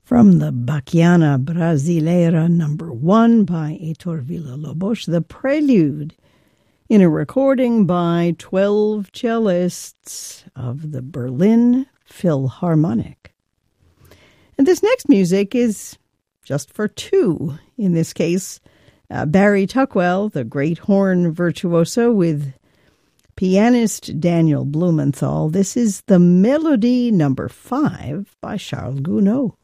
From the Bachiana Brasileira number 1 by Heitor Villa-Lobos, the Prelude, in a recording by 12 cellists of the Berlin Philharmonic. And this next music is just for two. In this case, Barry Tuckwell, the great horn virtuoso, with pianist Daniel Blumenthal. This is the Melody number 5 by Charles Gounod.